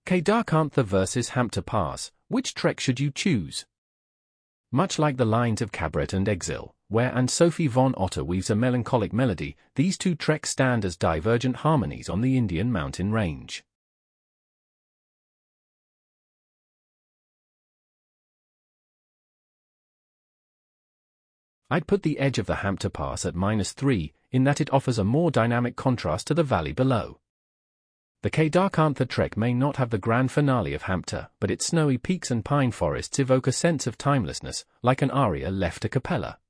Kedarkantha versus Hampta Pass, which trek should you choose? Much like the lines of Cabaret and Exile, where Anne-Sophie von Otter weaves a melancholic melody, these two treks stand as divergent harmonies on the Indian mountain range. I'd put the edge of the Hampta Pass at -3, in that it offers a more dynamic contrast to the valley below. The Kedarkantha trek may not have the grand finale of Hampta, but its snowy peaks and pine forests evoke a sense of timelessness, like an aria left a cappella.